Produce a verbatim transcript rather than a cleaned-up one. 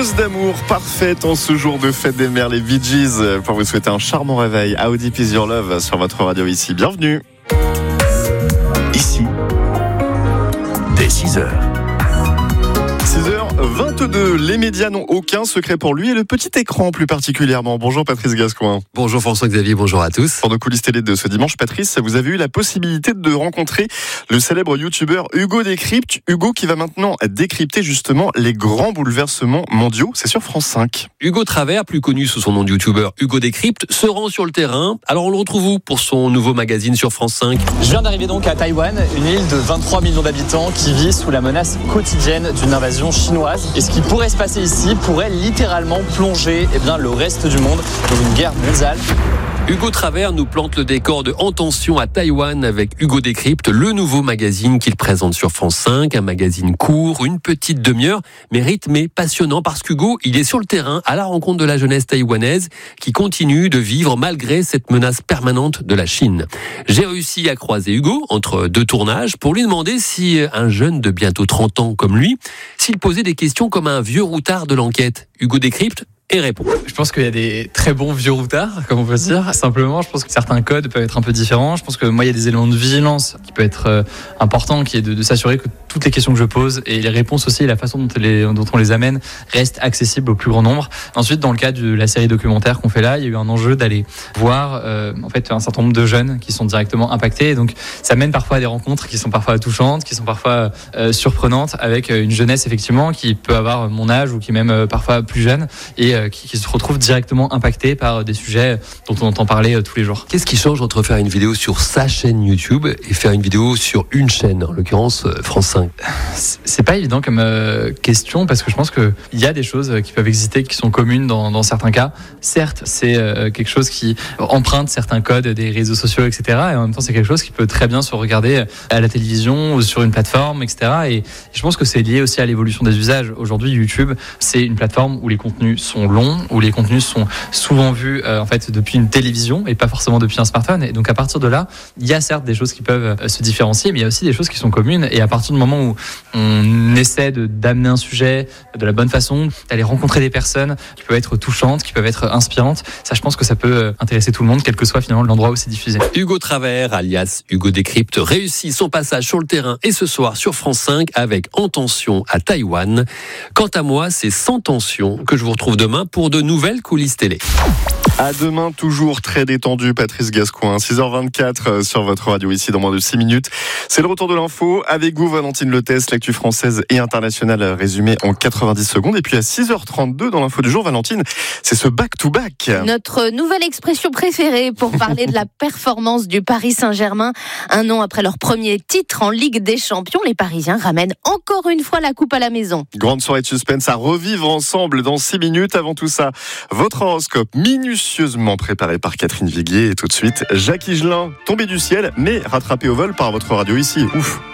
dose d'amour parfaite en ce jour de fête des mères, les Bee Gees, pour vous souhaiter un charmant réveil. How Deep Is Your Love sur votre radio ici. Bienvenue. Ici, dès six heures. six heures vingt-deux, les médias n'ont aucun secret pour lui et le petit écran plus particulièrement. Bonjour Patrice Gascoin. Bonjour François-Xavier, bonjour à tous. Pour nos coulisses télé de ce dimanche, Patrice, vous avez eu la possibilité de rencontrer le célèbre youtubeur Hugo Décrypte. Hugo qui va maintenant décrypter justement les grands bouleversements mondiaux. C'est sur France cinq. Hugo Travers, plus connu sous son nom de youtubeur Hugo Décrypte, se rend sur le terrain. Alors on le retrouve où pour son nouveau magazine sur France cinq? Je viens d'arriver donc à Taïwan, une île de vingt-trois millions d'habitants qui vit sous la menace quotidienne d'une invasion chinoise. Et ce qui pourrait se passer ici pourrait littéralement plonger eh bien, le reste du monde dans une guerre mondiale. Hugo Travers nous plante le décor de En Tension à Taïwan avec Hugo Décrypte, le nouveau magazine qu'il présente sur France cinq. Un magazine court, une petite demi-heure, mais rythmé, passionnant, parce qu'Hugo, il est sur le terrain à la rencontre de la jeunesse taïwanaise qui continue de vivre malgré cette menace permanente de la Chine. J'ai réussi à croiser Hugo entre deux tournages pour lui demander si un jeune de bientôt trente ans comme lui, s'il posait des questions comme un vieux routard de l'enquête. Hugo Décrypte et répond. Je pense qu'il y a des très bons vieux routards, comme on peut se dire. Simplement, je pense que certains codes peuvent être un peu différents. Je pense que moi, il y a des éléments de vigilance qui peuvent être euh, importants, qui est de, de s'assurer que toutes les questions que je pose et les réponses aussi et la façon dont, les, dont on les amène restent accessibles au plus grand nombre. Ensuite, dans le cadre de la série documentaire qu'on fait là, il y a eu un enjeu d'aller voir euh, en fait un certain nombre de jeunes qui sont directement impactés. Et donc, ça mène parfois à des rencontres qui sont parfois touchantes, qui sont parfois euh, surprenantes, avec une jeunesse effectivement qui peut avoir mon âge ou qui est même euh, parfois plus jeune et euh, qui, qui se retrouve directement impactés par des sujets dont on entend parler tous les jours. Qu'est-ce qui change entre faire une vidéo sur sa chaîne YouTube et faire une vidéo sur une chaîne, en l'occurrence France cinq? C'est pas évident comme euh, question parce que je pense qu'il y a des choses qui peuvent exister qui sont communes dans, dans certains cas. Certes, c'est euh, quelque chose qui emprunte certains codes des réseaux sociaux, et cetera. Et en même temps, c'est quelque chose qui peut très bien se regarder à la télévision ou sur une plateforme, et cetera. Et je pense que c'est lié aussi à l'évolution des usages. Aujourd'hui, YouTube, c'est une plateforme où les contenus sont longs, où les contenus sont souvent vus euh, en fait depuis une télévision et pas forcément depuis un smartphone. Et donc à partir de là, il y a certes des choses qui peuvent euh, se différencier, mais il y a aussi des choses qui sont communes. Et à partir du moment où on essaie de d'amener un sujet de la bonne façon, d'aller rencontrer des personnes qui peuvent être touchantes, qui peuvent être inspirantes, ça je pense que ça peut intéresser tout le monde, quel que soit finalement l'endroit où c'est diffusé. Hugo Travers, alias Hugo Décrypte, réussit son passage sur le terrain et ce soir sur France cinq avec En Tension à Taïwan. Quant à moi, c'est Sans Tension que je vous retrouve demain pour de nouvelles coulisses télé. À demain, toujours très détendu, Patrice Gascoin. six heures vingt-quatre sur votre radio ici dans moins de six minutes. C'est le retour de l'info. Avec vous, Valentine Lethès, l'actu française et internationale résumée en quatre-vingt-dix secondes. Et puis à six heures trente-deux dans l'info du jour, Valentine, c'est ce back-to-back. Notre nouvelle expression préférée pour parler de la performance du Paris Saint-Germain. Un an après leur premier titre en Ligue des Champions, les Parisiens ramènent encore une fois la coupe à la maison. Grande soirée de suspense à revivre ensemble dans six minutes. Avant tout ça, votre horoscope minutieusement préparé par Catherine Viguier. Et tout de suite, Jacques Higelin, tombé du ciel, mais rattrapé au vol par votre radio ici. Ouf!